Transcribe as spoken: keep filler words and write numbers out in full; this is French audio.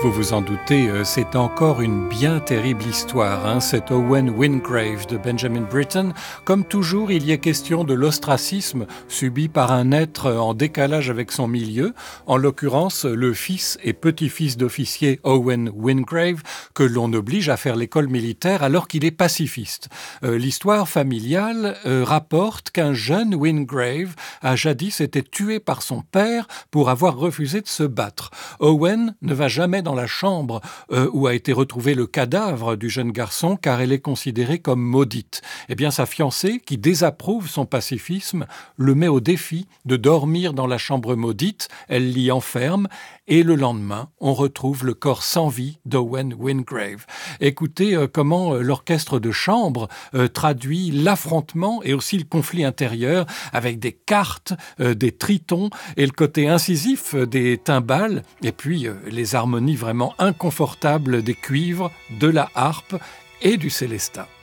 Vous vous en doutez, c'est encore une bien terrible histoire, hein, cet Owen Wingrave de Benjamin Britten. Comme toujours, il y est question de l'ostracisme subi par un être en décalage avec son milieu, en l'occurrence le fils et petit-fils d'officier Owen Wingrave, que l'on oblige à faire l'école militaire alors qu'il est pacifiste. Euh, l'histoire familiale euh, rapporte qu'un jeune Wingrave a jadis été tué par son père pour avoir refusé de se battre. Owen ne va jamais dans la chambre euh, où a été retrouvé le cadavre du jeune garçon car elle est considérée comme maudite. Eh bien, sa fiancée, qui désapprouve son pacifisme, le met au défi de dormir dans la chambre maudite. Elle l'y enferme et le lendemain, on retrouve le corps sans vie d'Owen Wingrave. Écoutez euh, comment euh, l'orchestre de chambre euh, traduit l'affrontement et aussi le conflit intérieur avec des cartes, euh, des tritons et le côté incisif euh, des timbales et puis euh, les harmonies vraiment inconfortables des cuivres, de la harpe et du célestat.